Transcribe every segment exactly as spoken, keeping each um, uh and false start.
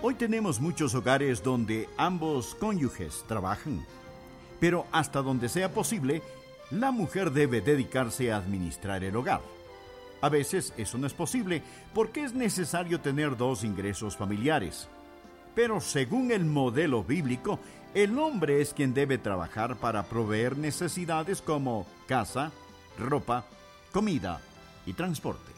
Hoy tenemos muchos hogares donde ambos cónyuges trabajan, pero hasta donde sea posible, la mujer debe dedicarse a administrar el hogar. A veces eso no es posible porque es necesario tener dos ingresos familiares. Pero según el modelo bíblico, el hombre es quien debe trabajar para proveer necesidades como casa, ropa, comida y transporte.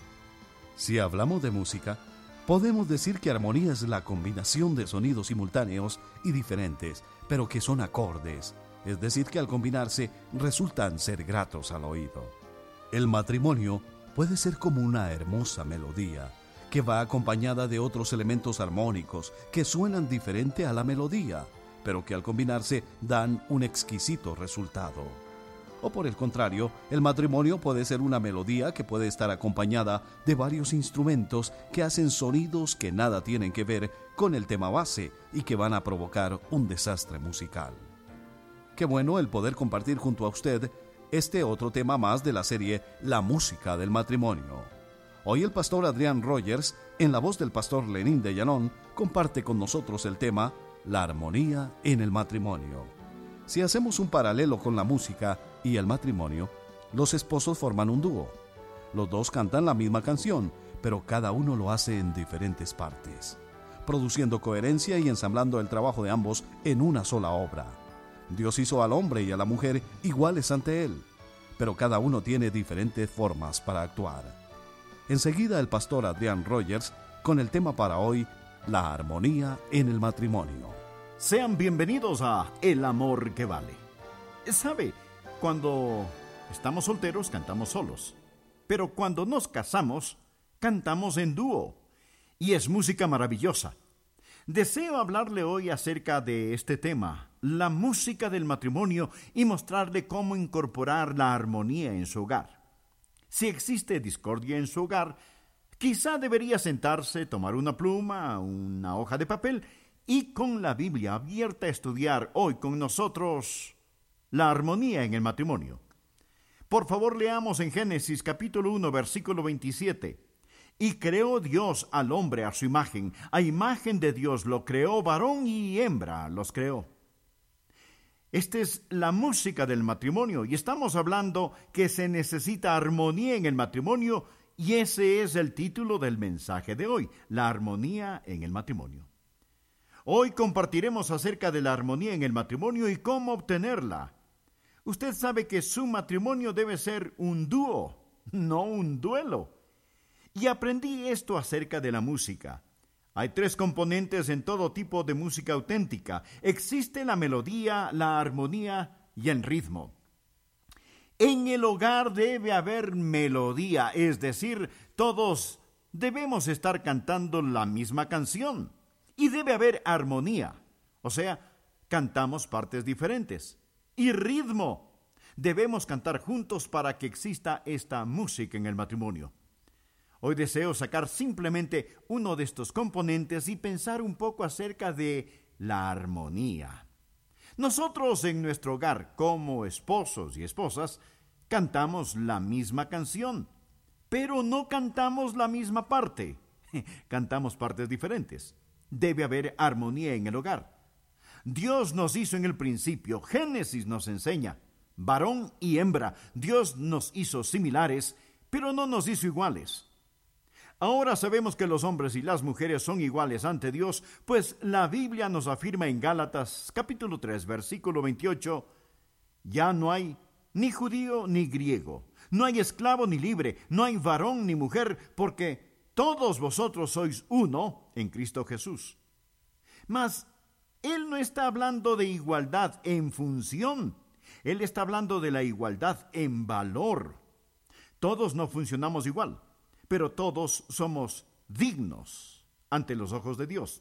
Si hablamos de música, podemos decir que armonía es la combinación de sonidos simultáneos y diferentes, pero que son acordes, es decir, que al combinarse resultan ser gratos al oído. El matrimonio puede ser como una hermosa melodía, que va acompañada de otros elementos armónicos que suenan diferente a la melodía, pero que al combinarse dan un exquisito resultado. O por el contrario, el matrimonio puede ser una melodía que puede estar acompañada de varios instrumentos que hacen sonidos que nada tienen que ver con el tema base y que van a provocar un desastre musical. Qué bueno el poder compartir junto a usted este otro tema más de la serie La música del matrimonio. Hoy el pastor Adrián Rogers, en la voz del pastor Lenín de Llanón, comparte con nosotros el tema La armonía en el matrimonio. Si hacemos un paralelo con la música y el matrimonio, los esposos forman un dúo. Los dos cantan la misma canción, pero cada uno lo hace en diferentes partes, produciendo coherencia y ensamblando el trabajo de ambos en una sola obra. Dios hizo al hombre y a la mujer iguales ante él, pero cada uno tiene diferentes formas para actuar. Enseguida el pastor Adrián Rogers con el tema para hoy, la armonía en el matrimonio. Sean bienvenidos a El amor que vale. ¿Sabe? Cuando estamos solteros cantamos solos, pero cuando nos casamos cantamos en dúo, y es música maravillosa. Deseo hablarle hoy acerca de este tema, la música del matrimonio, y mostrarle cómo incorporar la armonía en su hogar. Si existe discordia en su hogar, quizá debería sentarse, tomar una pluma, una hoja de papel y con la Biblia abierta a estudiar hoy con nosotros la armonía en el matrimonio. Por favor, leamos en Génesis capítulo uno, versículo veintisiete. Y creó Dios al hombre a su imagen, a imagen de Dios lo creó, varón y hembra los creó. Esta es la música del matrimonio y estamos hablando que se necesita armonía en el matrimonio y ese es el título del mensaje de hoy, la armonía en el matrimonio. Hoy compartiremos acerca de la armonía en el matrimonio y cómo obtenerla. Usted sabe que su matrimonio debe ser un dúo, no un duelo. Y aprendí esto acerca de la música. Hay tres componentes en todo tipo de música auténtica. Existe la melodía, la armonía y el ritmo. En el hogar debe haber melodía, es decir, todos debemos estar cantando la misma canción. Y debe haber armonía, o sea, cantamos partes diferentes. Y ritmo, debemos cantar juntos para que exista esta música en el matrimonio. Hoy deseo sacar simplemente uno de estos componentes y pensar un poco acerca de la armonía. Nosotros en nuestro hogar, como esposos y esposas, cantamos la misma canción, pero no cantamos la misma parte. Cantamos partes diferentes. Debe haber armonía en el hogar. Dios nos hizo en el principio, Génesis nos enseña, varón y hembra. Dios nos hizo similares, pero no nos hizo iguales. Ahora sabemos que los hombres y las mujeres son iguales ante Dios, pues la Biblia nos afirma en Gálatas capítulo tres, versículo veintiocho, ya no hay ni judío ni griego, no hay esclavo ni libre, no hay varón ni mujer, porque todos vosotros sois uno en Cristo Jesús. Mas Él no está hablando de igualdad en función, Él está hablando de la igualdad en valor. Todos no funcionamos igual, pero todos somos dignos ante los ojos de Dios.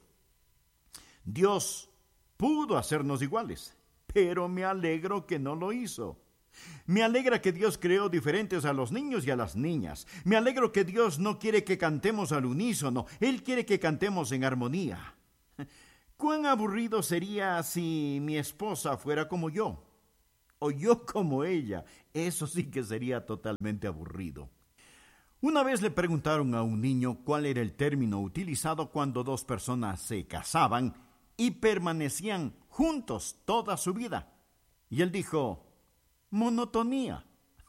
Dios pudo hacernos iguales, pero me alegro que no lo hizo. Me alegra que Dios creó diferentes a los niños y a las niñas. Me alegro que Dios no quiere que cantemos al unísono, Él quiere que cantemos en armonía. ¿Cuán aburrido sería si mi esposa fuera como yo? O yo como ella. Eso sí que sería totalmente aburrido. Una vez le preguntaron a un niño cuál era el término utilizado cuando dos personas se casaban y permanecían juntos toda su vida. Y él dijo, monotonía.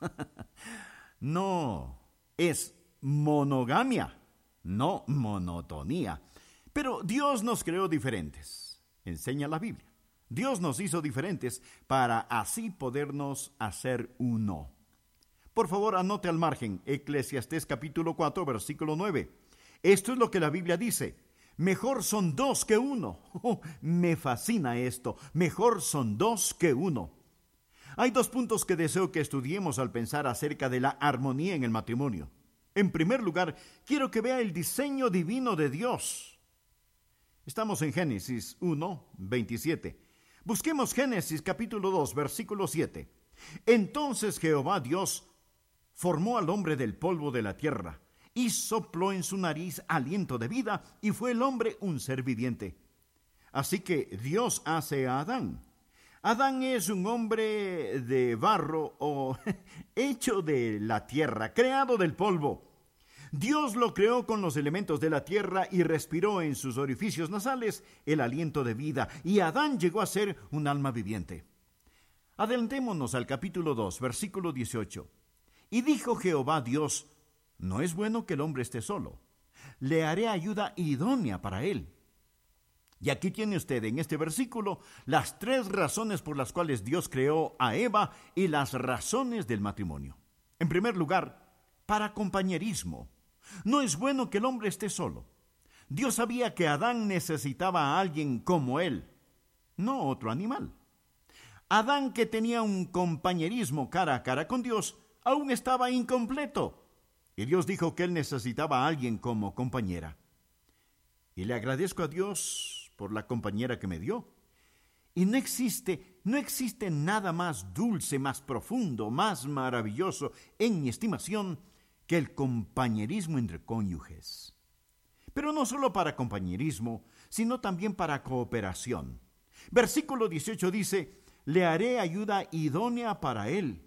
No, es monogamia, no monotonía. Pero Dios nos creó diferentes, enseña la Biblia. Dios nos hizo diferentes para así podernos hacer uno. Por favor, anote al margen, Eclesiastés capítulo cuatro, versículo nueve. Esto es lo que la Biblia dice. Mejor son dos que uno. Oh, me fascina esto. Mejor son dos que uno. Hay dos puntos que deseo que estudiemos al pensar acerca de la armonía en el matrimonio. En primer lugar, quiero que vea el diseño divino de Dios. Estamos en Génesis uno, veintisiete. Busquemos Génesis capítulo dos, versículo siete. Entonces Jehová Dios formó al hombre del polvo de la tierra y sopló en su nariz aliento de vida, y fue el hombre un ser viviente. Así que Dios hace a Adán. Adán es un hombre de barro o hecho de la tierra, creado del polvo. Dios lo creó con los elementos de la tierra y respiró en sus orificios nasales el aliento de vida, y Adán llegó a ser un alma viviente. Adelantémonos al capítulo dos, versículo dieciocho. Y dijo Jehová Dios, no es bueno que el hombre esté solo. Le haré ayuda idónea para él. Y aquí tiene usted en este versículo las tres razones por las cuales Dios creó a Eva y las razones del matrimonio. En primer lugar, para compañerismo. No es bueno que el hombre esté solo. Dios sabía que Adán necesitaba a alguien como él, no otro animal. Adán, que tenía un compañerismo cara a cara con Dios, aún estaba incompleto. Y Dios dijo que él necesitaba a alguien como compañera. Y le agradezco a Dios por la compañera que me dio. Y no existe, no existe nada más dulce, más profundo, más maravilloso, en mi estimación, que el compañerismo entre cónyuges. Pero no solo para compañerismo, sino también para cooperación. Versículo dieciocho dice, le haré ayuda idónea para él.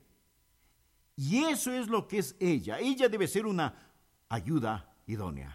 Y eso es lo que es ella. Ella debe ser una ayuda idónea.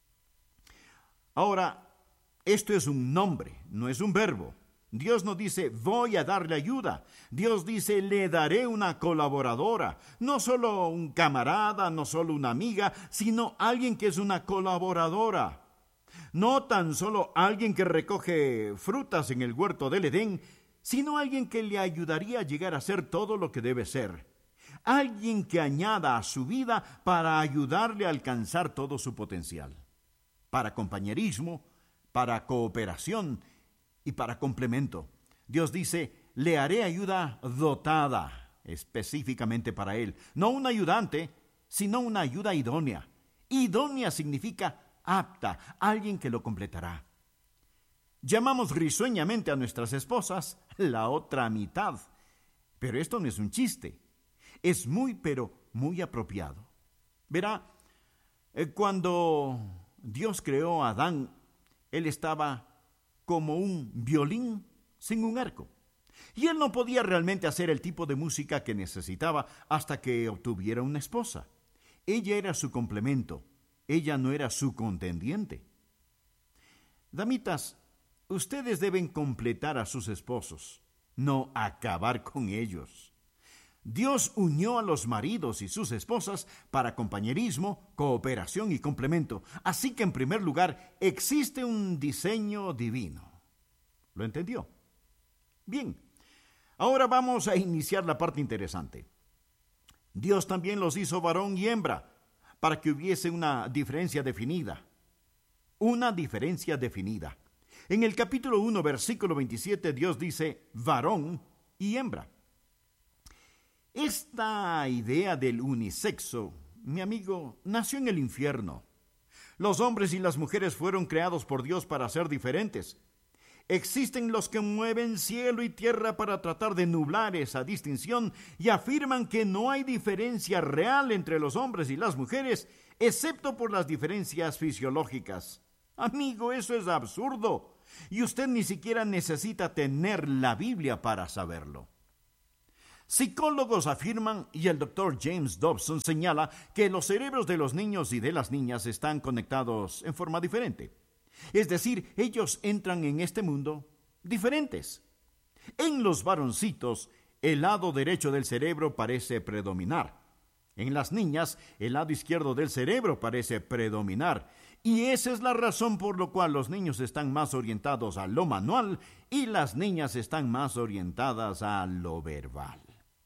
Ahora, esto es un nombre, no es un verbo. Dios no dice, voy a darle ayuda. Dios dice, le daré una colaboradora. No solo un camarada, no solo una amiga, sino alguien que es una colaboradora. No tan solo alguien que recoge frutas en el huerto del Edén, sino alguien que le ayudaría a llegar a ser todo lo que debe ser. Alguien que añada a su vida para ayudarle a alcanzar todo su potencial. Para compañerismo, para cooperación y para complemento. Dios dice, le haré ayuda dotada, específicamente para él. No un ayudante, sino una ayuda idónea. Idónea significa apta, alguien que lo completará. Llamamos risueñamente a nuestras esposas la otra mitad. Pero esto no es un chiste. Es muy, pero muy apropiado. Verá, eh, cuando Dios creó a Adán, él estaba como un violín sin un arco. Y él no podía realmente hacer el tipo de música que necesitaba hasta que obtuviera una esposa. Ella era su complemento, ella no era su contendiente. Damitas, ustedes deben completar a sus esposos, no acabar con ellos. Dios unió a los maridos y sus esposas para compañerismo, cooperación y complemento. Así que en primer lugar existe un diseño divino. ¿Lo entendió? Bien, ahora vamos a iniciar la parte interesante. Dios también los hizo varón y hembra para que hubiese una diferencia definida. Una diferencia definida. En el capítulo uno, versículo veintisiete, Dios dice varón y hembra. Esta idea del unisexo, mi amigo, nació en el infierno. Los hombres y las mujeres fueron creados por Dios para ser diferentes. Existen los que mueven cielo y tierra para tratar de nublar esa distinción y afirman que no hay diferencia real entre los hombres y las mujeres, excepto por las diferencias fisiológicas. Amigo, eso es absurdo, y usted ni siquiera necesita tener la Biblia para saberlo. Psicólogos afirman, y el doctor James Dobson señala, que los cerebros de los niños y de las niñas están conectados en forma diferente. Es decir, ellos entran en este mundo diferentes. En los varoncitos, el lado derecho del cerebro parece predominar. En las niñas, el lado izquierdo del cerebro parece predominar. Y esa es la razón por la cual los niños están más orientados a lo manual y las niñas están más orientadas a lo verbal.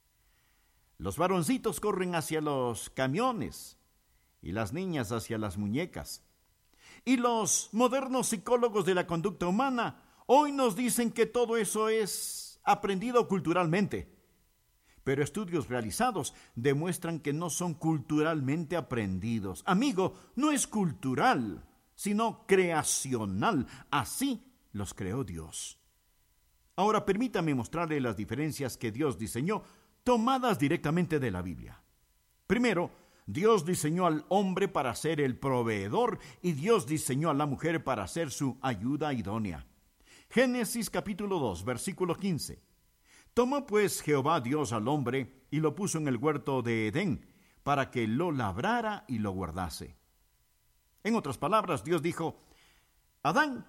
Los varoncitos corren hacia los camiones y las niñas hacia las muñecas. Y los modernos psicólogos de la conducta humana hoy nos dicen que todo eso es aprendido culturalmente. Pero estudios realizados demuestran que no son culturalmente aprendidos. Amigo, no es cultural, sino creacional. Así los creó Dios. Ahora permítame mostrarle las diferencias que Dios diseñó, tomadas directamente de la Biblia. Primero, Dios diseñó al hombre para ser el proveedor y Dios diseñó a la mujer para ser su ayuda idónea. Génesis capítulo dos, versículo quince. Tomó pues Jehová Dios al hombre y lo puso en el huerto de Edén para que lo labrara y lo guardase. En otras palabras, Dios dijo: Adán,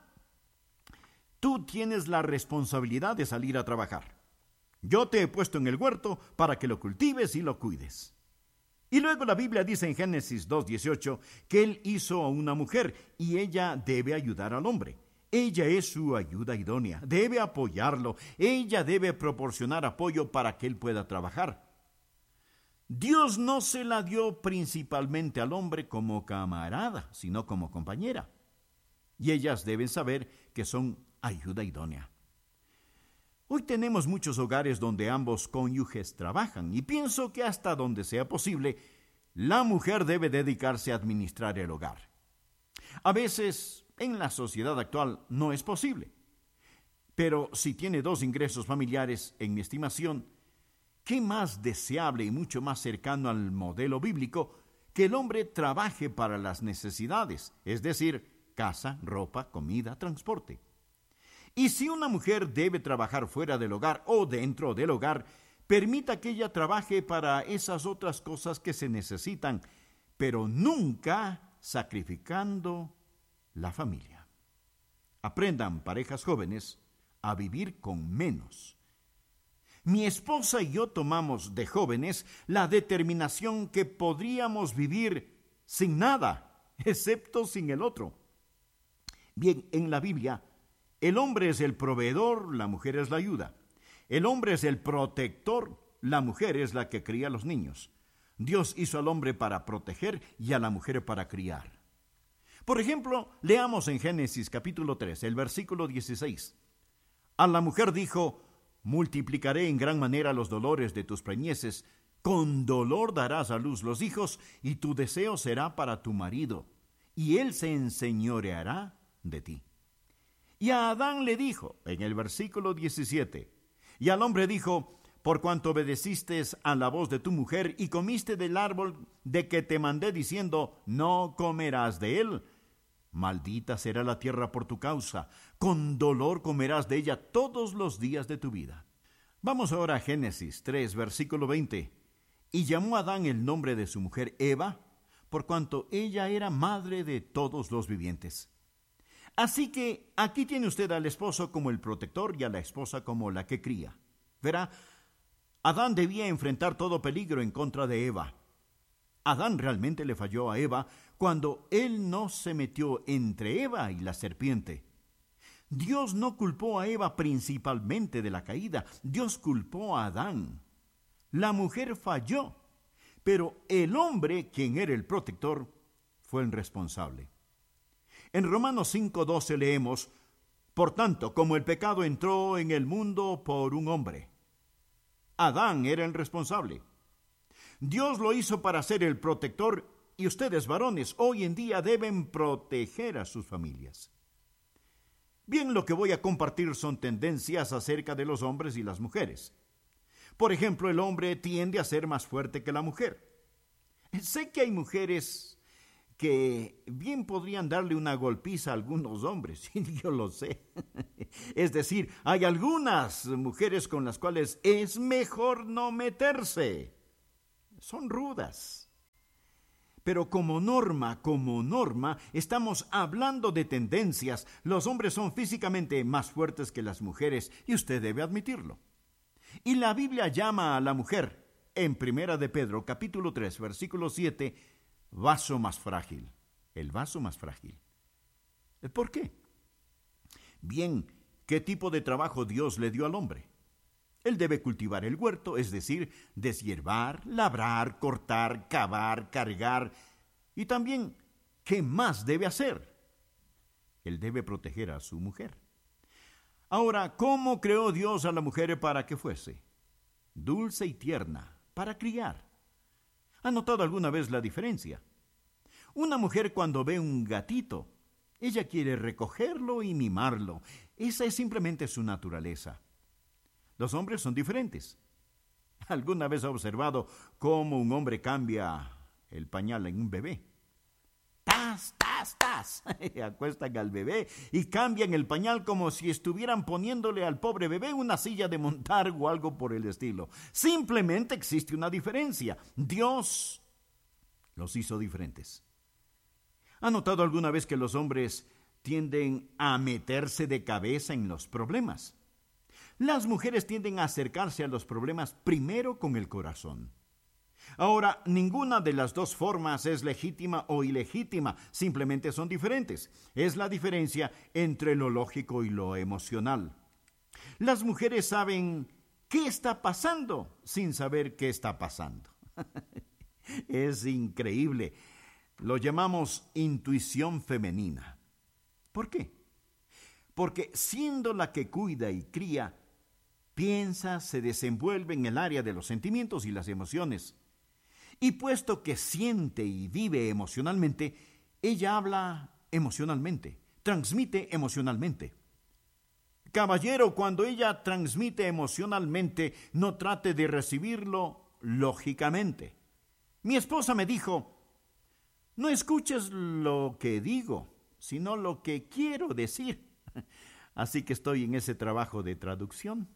tú tienes la responsabilidad de salir a trabajar. Yo te he puesto en el huerto para que lo cultives y lo cuides. Y luego la Biblia dice en Génesis dos dieciocho que Él hizo a una mujer y ella debe ayudar al hombre. Ella es su ayuda idónea, debe apoyarlo, ella debe proporcionar apoyo para que él pueda trabajar. Dios no se la dio principalmente al hombre como camarada, sino como compañera. Y ellas deben saber que son ayuda idónea. Hoy tenemos muchos hogares donde ambos cónyuges trabajan y pienso que hasta donde sea posible, la mujer debe dedicarse a administrar el hogar. A veces, en la sociedad actual no es posible. Pero si tiene dos ingresos familiares, en mi estimación, ¿qué más deseable y mucho más cercano al modelo bíblico que el hombre trabaje para las necesidades, es decir, casa, ropa, comida, transporte? Y si una mujer debe trabajar fuera del hogar o dentro del hogar, permita que ella trabaje para esas otras cosas que se necesitan, pero nunca sacrificando la familia. Aprendan, parejas jóvenes, a vivir con menos. Mi esposa y yo tomamos de jóvenes la determinación que podríamos vivir sin nada, excepto sin el otro. Bien, en la Biblia, el hombre es el proveedor, la mujer es la ayuda. El hombre es el protector, la mujer es la que cría a los niños. Dios hizo al hombre para proteger y a la mujer para criar. Por ejemplo, leamos en Génesis capítulo tres, el versículo dieciséis. A la mujer dijo: multiplicaré en gran manera los dolores de tus preñeces, con dolor darás a luz los hijos, y tu deseo será para tu marido, y él se enseñoreará de ti. Y a Adán le dijo, en el versículo diecisiete, y al hombre dijo: por cuanto obedeciste a la voz de tu mujer y comiste del árbol de que te mandé diciendo, no comerás de él, maldita será la tierra por tu causa, con dolor comerás de ella todos los días de tu vida. Vamos ahora a Génesis tres, versículo veinte. Y llamó Adán el nombre de su mujer Eva, por cuanto ella era madre de todos los vivientes. Así que aquí tiene usted al esposo como el protector y a la esposa como la que cría. Verá, Adán debía enfrentar todo peligro en contra de Eva. Adán realmente le falló a Eva cuando él no se metió entre Eva y la serpiente. Dios no culpó a Eva principalmente de la caída, Dios culpó a Adán. La mujer falló, pero el hombre, quien era el protector, fue el responsable. En Romanos cinco doce leemos: por tanto, como el pecado entró en el mundo por un hombre, Adán era el responsable. Dios lo hizo para ser el protector y ustedes, varones, hoy en día deben proteger a sus familias. Bien, lo que voy a compartir son tendencias acerca de los hombres y las mujeres. Por ejemplo, el hombre tiende a ser más fuerte que la mujer. Sé que hay mujeres que bien podrían darle una golpiza a algunos hombres, yo lo sé. Es decir, hay algunas mujeres con las cuales es mejor no meterse. Son rudas. Pero como norma, como norma, estamos hablando de tendencias. Los hombres son físicamente más fuertes que las mujeres y usted debe admitirlo. Y la Biblia llama a la mujer, en Primera de Pedro, capítulo tres, versículo siete, vaso más frágil. El vaso más frágil. ¿Por qué? Bien, ¿qué tipo de trabajo Dios le dio al hombre? Él debe cultivar el huerto, es decir, deshiervar, labrar, cortar, cavar, cargar. Y también, ¿qué más debe hacer? Él debe proteger a su mujer. Ahora, ¿cómo creó Dios a la mujer para que fuese? Dulce y tierna, para criar. ¿Ha notado alguna vez la diferencia? Una mujer cuando ve un gatito, ella quiere recogerlo y mimarlo. Esa es simplemente su naturaleza. Los hombres son diferentes. ¿Alguna vez ha observado cómo un hombre cambia el pañal en un bebé? ¡Tas, tas, tas! Acuestan al bebé y cambian el pañal como si estuvieran poniéndole al pobre bebé una silla de montar o algo por el estilo. Simplemente existe una diferencia. Dios los hizo diferentes. ¿Ha notado alguna vez que los hombres tienden a meterse de cabeza en los problemas? Las mujeres tienden a acercarse a los problemas primero con el corazón. Ahora, ninguna de las dos formas es legítima o ilegítima, simplemente son diferentes. Es la diferencia entre lo lógico y lo emocional. Las mujeres saben qué está pasando sin saber qué está pasando. Es increíble. Lo llamamos intuición femenina. ¿Por qué? Porque siendo la que cuida y cría, piensa, se desenvuelve en el área de los sentimientos y las emociones. Y puesto que siente y vive emocionalmente, ella habla emocionalmente, transmite emocionalmente. Caballero, cuando ella transmite emocionalmente, no trate de recibirlo lógicamente. Mi esposa me dijo, no escuches lo que digo, sino lo que quiero decir. Así que estoy en ese trabajo de traducción.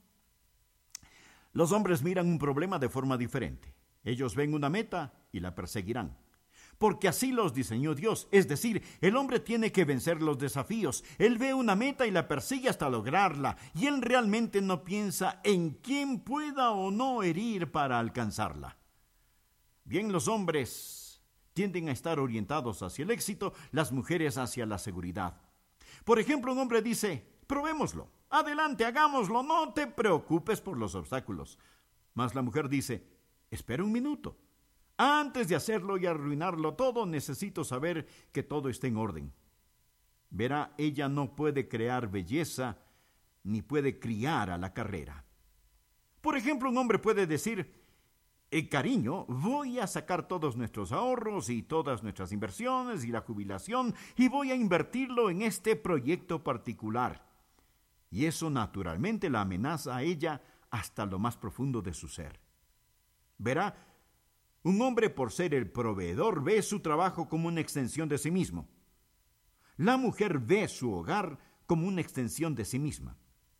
Los hombres miran un problema de forma diferente. Ellos ven una meta y la perseguirán. Porque así los diseñó Dios. Es decir, el hombre tiene que vencer los desafíos. Él ve una meta y la persigue hasta lograrla. Y él realmente no piensa en quién pueda o no herir para alcanzarla. Bien, los hombres tienden a estar orientados hacia el éxito, las mujeres hacia la seguridad. Por ejemplo, un hombre dice, probémoslo, adelante, hagámoslo, no te preocupes por los obstáculos. Mas la mujer dice, espera un minuto. Antes de hacerlo y arruinarlo todo, necesito saber que todo está en orden. Verá, ella no puede crear belleza ni puede criar a la carrera. Por ejemplo, un hombre puede decir, eh, cariño, voy a sacar todos nuestros ahorros y todas nuestras inversiones y la jubilación y voy a invertirlo en este proyecto particular. Y eso naturalmente la amenaza a ella hasta lo más profundo de su ser. Verá, un hombre por ser el proveedor ve su trabajo como una extensión de sí mismo. La mujer ve su hogar como una extensión de sí misma.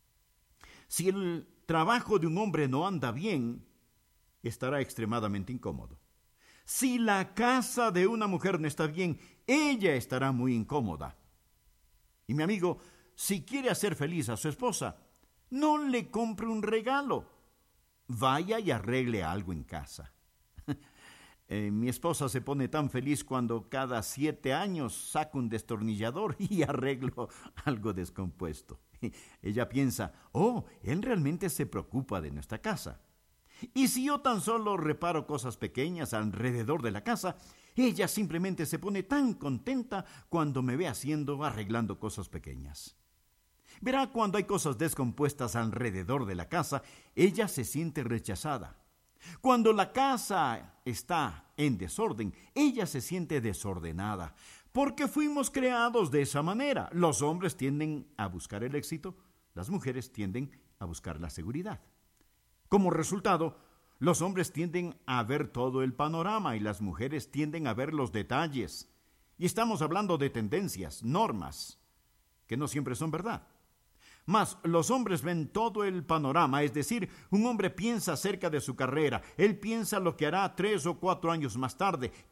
Si el trabajo de un hombre no anda bien, estará extremadamente incómodo. Si la casa de una mujer no está bien, ella estará muy incómoda. Y mi amigo, si quiere hacer feliz a su esposa, no le compre un regalo. Vaya y arregle algo en casa. Eh, mi esposa se pone tan feliz cuando cada siete años saco un destornillador y arreglo algo descompuesto. Ella piensa, oh, él realmente se preocupa de nuestra casa. Y si yo tan solo reparo cosas pequeñas alrededor de la casa, ella simplemente se pone tan contenta cuando me ve haciendo, arreglando cosas pequeñas. Verá, cuando hay cosas descompuestas alrededor de la casa, ella se siente rechazada. Cuando la casa está en desorden, ella se siente desordenada, porque fuimos creados de esa manera. Los hombres tienden a buscar el éxito, las mujeres tienden a buscar la seguridad. Como resultado, los hombres tienden a ver todo el panorama y las mujeres tienden a ver los detalles. Y estamos hablando de tendencias, normas, que no siempre son verdad. Mas los hombres ven todo el panorama, es decir, un hombre piensa acerca de su carrera, él piensa lo que hará tres o cuatro años más tarde,